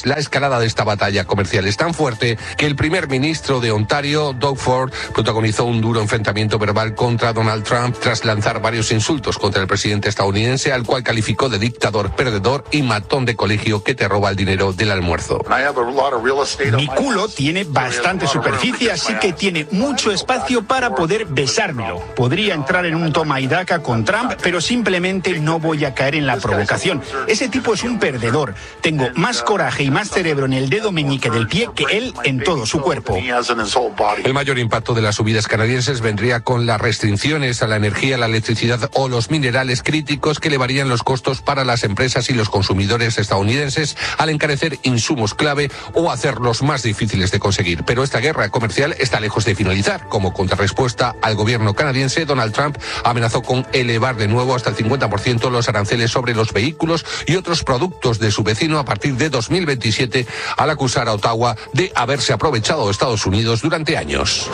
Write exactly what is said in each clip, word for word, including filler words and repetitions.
La escalada de esta batalla comercial es tan fuerte que el primer ministro de Ontario, Doug Ford, protagonizó un duro enfrentamiento verbal contra Donald Trump tras lanzar varios insultos contra el presidente estadounidense, al cual calificó de dictador, perdedor y matón de colegio que te roba el dinero del almuerzo. Mi culo tiene bastante superficie, así que tiene mucho espacio para poder besármelo. Podría entrar en un toma y daca con Trump, pero simplemente no voy a caer en la provocación. Ese tipo es un perdedor. Tengo más coraje y más cerebro en el dedo meñique del pie que él en todo su cuerpo. El mayor impacto de las subidas canadienses vendría con las restricciones a la energía, la electricidad o los minerales críticos que elevarían los costos para las empresas y los consumidores estadounidenses al encarecer insumos clave o hacerlos más difíciles de conseguir. Pero esta guerra comercial está lejos de finalizar. Como contrarrespuesta al gobierno canadiense, Donald Trump amenazó con elevar de nuevo hasta el cincuenta por ciento los aranceles sobre los vehículos y otros productos de su vecino a partir de dos mil veintisiete, al acusar a Ottawa de haberse aprovechado de Estados Unidos durante años.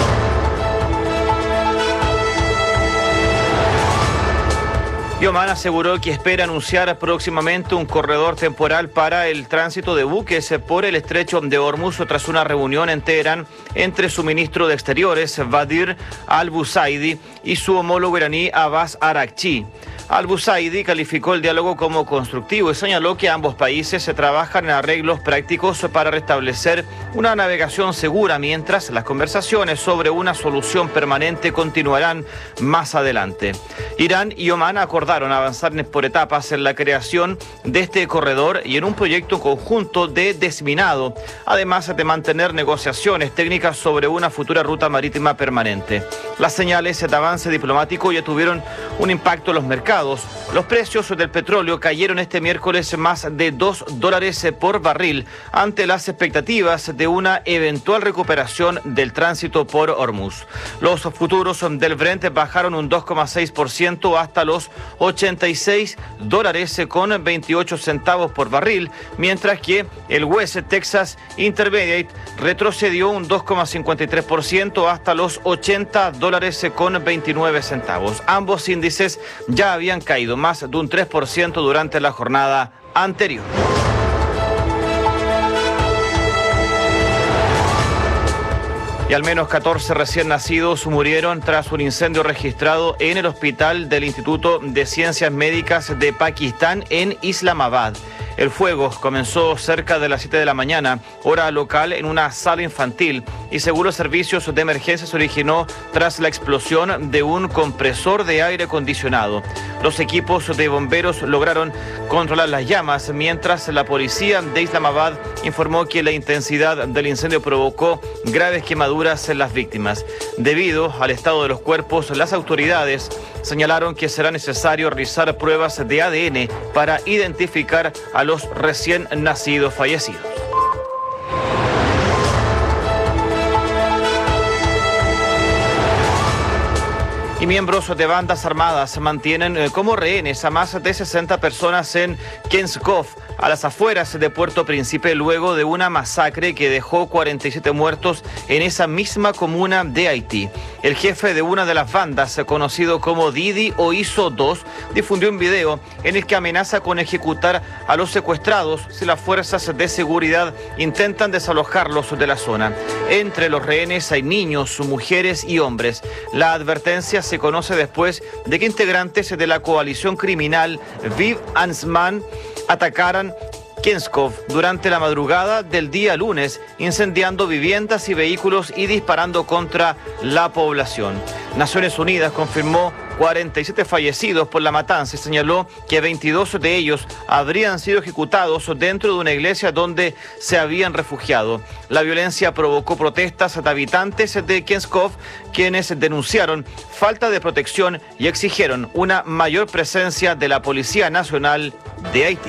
Y Oman aseguró que espera anunciar próximamente un corredor temporal para el tránsito de buques por el estrecho de Hormuz tras una reunión en Teherán entre su ministro de Exteriores, Badr al-Busaidi, y su homólogo iraní, Abbas Araghchi. Al-Busaidi calificó el diálogo como constructivo y señaló que ambos países se trabajan en arreglos prácticos para restablecer una navegación segura, mientras las conversaciones sobre una solución permanente continuarán más adelante. Irán y Omán acordaron avanzar por etapas en la creación de este corredor y en un proyecto conjunto de desminado, además de mantener negociaciones técnicas sobre una futura ruta marítima permanente. Las señales de avance diplomático ya tuvieron un impacto en los mercados. Los precios del petróleo cayeron este miércoles más de dos dólares por barril ante las expectativas de una eventual recuperación del tránsito por Hormuz. Los futuros del Brent bajaron un dos coma seis por ciento hasta los ochenta y seis dólares con veintiocho centavos por barril, mientras que el West Texas Intermediate retrocedió un dos coma cincuenta y tres por ciento hasta los ochenta dólares con veintinueve centavos. Ambos índices ya habían caído más de un tres por ciento durante la jornada anterior. Y al menos catorce recién nacidos murieron tras un incendio registrado en el hospital del Instituto de Ciencias Médicas de Pakistán en Islamabad. El fuego comenzó cerca de las siete de la mañana, hora local, en una sala infantil, y según los servicios de emergencia se originó tras la explosión de un compresor de aire acondicionado. Los equipos de bomberos lograron controlar las llamas, mientras la policía de Islamabad informó que la intensidad del incendio provocó graves quemaduras en las víctimas. Debido al estado de los cuerpos, las autoridades señalaron que será necesario realizar pruebas de A D N para identificar a los recién nacidos fallecidos. Y miembros de bandas armadas mantienen como rehenes a más de sesenta personas en Kenskov, a las afueras de Puerto Príncipe, luego de una masacre que dejó cuarenta y siete muertos en esa misma comuna de Haití. El jefe de una de las bandas, conocido como Didi o Iso dos, difundió un video en el que amenaza con ejecutar a los secuestrados si las fuerzas de seguridad intentan desalojarlos de la zona. Entre los rehenes hay niños, mujeres y hombres. La advertencia se conoce después de que integrantes de la coalición criminal Viv Ansman atacaran Kenskov durante la madrugada del día lunes, incendiando viviendas y vehículos y disparando contra la población. Naciones Unidas confirmó cuarenta y siete fallecidos por la matanza y señaló que veintidós de ellos habrían sido ejecutados dentro de una iglesia donde se habían refugiado. La violencia provocó protestas de habitantes de Kenskov, quienes denunciaron falta de protección y exigieron una mayor presencia de la Policía Nacional de Haití.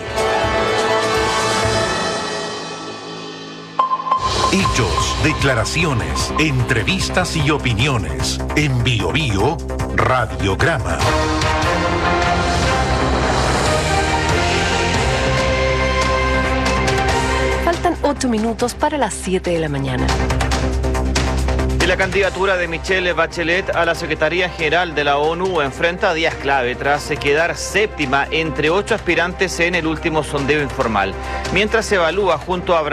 Hechos, declaraciones, entrevistas y opiniones. En Bio Bio, Radiograma. Faltan ocho minutos para las siete de la mañana. Y la candidatura de Michelle Bachelet a la Secretaría General de la ONU enfrenta días clave tras quedar séptima entre ocho aspirantes en el último sondeo informal. Mientras se evalúa junto a